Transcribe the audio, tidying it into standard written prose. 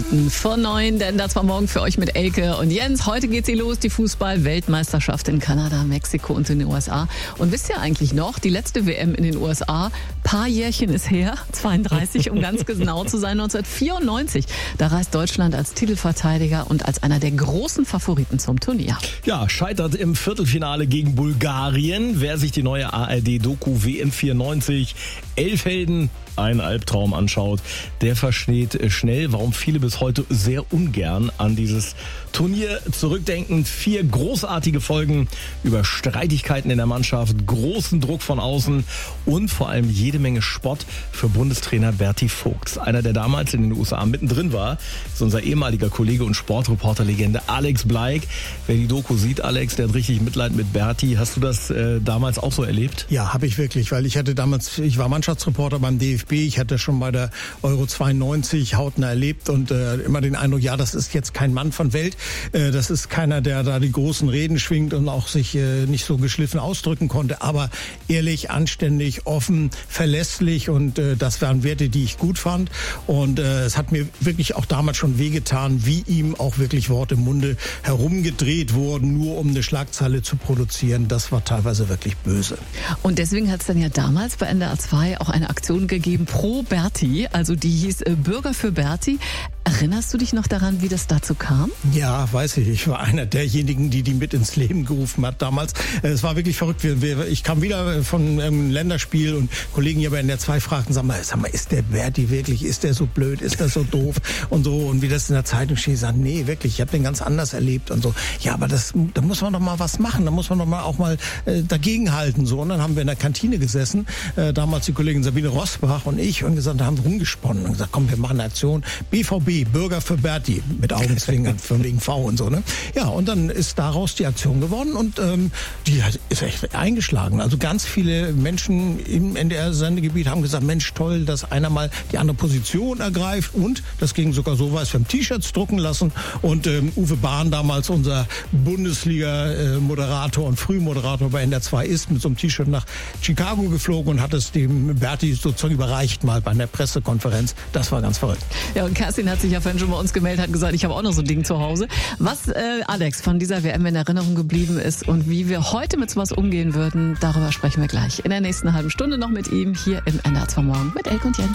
Minuten vor 9, denn das war morgen für euch mit Elke und Jens. Heute geht sie los, die Fußball-Weltmeisterschaft in Kanada, Mexiko und in den USA. Und wisst ihr eigentlich noch, die letzte WM in den USA, paar Jährchen ist her, 32, um ganz genau zu sein, 1994. Da reist Deutschland als Titelverteidiger und als einer der großen Favoriten zum Turnier. Ja, scheitert im Viertelfinale gegen Bulgarien. Wer sich die neue ARD-Doku WM 94 11 Helden, ein Albtraum anschaut, der versteht schnell, warum viele bis heute sehr ungern an dieses Turnier zurückdenken. 4 großartige Folgen über Streitigkeiten in der Mannschaft, großen Druck von außen und vor allem jede Menge Spott für Bundestrainer Berti Vogts. Einer, der damals in den USA mittendrin war, ist unser ehemaliger Kollege und Sportreporterlegende Alex Bleik. Wer die Doku sieht, Alex, der hat richtig Mitleid mit Berti. Hast du das damals auch so erlebt? Ja, habe ich wirklich, weil ich war Mannschaftsreporter beim DFB. Ich hatte schon bei der Euro 92 hautnah erlebt und immer den Eindruck, ja, das ist jetzt kein Mann von Welt. Das ist keiner, der da die großen Reden schwingt und auch sich nicht so geschliffen ausdrücken konnte. Aber ehrlich, anständig, offen, verlässlich und das waren Werte, die ich gut fand. Und es hat mir wirklich auch damals schon wehgetan, wie ihm auch wirklich Worte im Munde herumgedreht wurden, nur um eine Schlagzeile zu produzieren. Das war teilweise wirklich böse. Und deswegen hat es dann ja damals bei NDR 2 auch eine Aktion gegeben pro Berti, also die hieß Bürger für Berti. Erinnerst du dich noch daran, wie das dazu kam? Ja, weiß ich. Ich war einer derjenigen, die mit ins Leben gerufen hat damals. Es war wirklich verrückt. Ich kam wieder von einem Länderspiel und Kollegen hier bei NDR 2 fragten, sag mal, ist der Berti wirklich, ist der so blöd, ist der so doof und so. Und wie das in der Zeitung steht, ich sag, nee, wirklich, ich habe den ganz anders erlebt und so. Ja, aber da muss man doch mal was machen, da muss man doch mal auch mal dagegenhalten. So. Und dann haben wir in der Kantine gesessen, damals die Kollegin Sabine Rosbach und ich, und gesagt, haben rumgesponnen und gesagt, komm, wir machen eine Aktion, BVB, Bürger für Berti, mit Augenzwinkern von wegen V und so, ne? Ja, und dann ist daraus die Aktion geworden und die ist echt eingeschlagen. Also ganz viele Menschen im NDR-Sendegebiet haben gesagt, Mensch, toll, dass einer mal die andere Position ergreift, und das ging sogar so weit, wir haben T-Shirts drucken lassen und Uwe Bahn, damals unser Bundesliga-Moderator und Frühmoderator bei NDR 2, ist mit so einem T-Shirt nach Chicago geflogen und hat es dem Berti sozusagen überreicht mal bei einer Pressekonferenz. Das war ganz verrückt. Ja, und Kerstin hat sich ja vorhin schon bei uns gemeldet, hat gesagt, ich habe auch noch so ein Ding zu Hause. Was Alex von dieser WM in Erinnerung geblieben ist und wie wir heute mit sowas umgehen würden, darüber sprechen wir gleich in der nächsten halben Stunde noch mit ihm hier im NDR 2 Morgen mit Elke und Jens.